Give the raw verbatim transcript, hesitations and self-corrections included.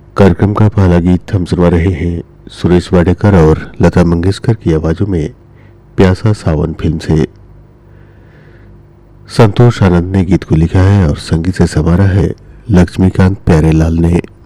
कार्यक्रम का पहला गीत हम सुनवा रहे हैं सुरेश वाडेकर और लता मंगेशकर की आवाजों में प्यासा सावन फिल्म से। संतोष आनंद ने गीत को लिखा है और संगीत से संवारा है लक्ष्मीकांत प्यारेलाल ने।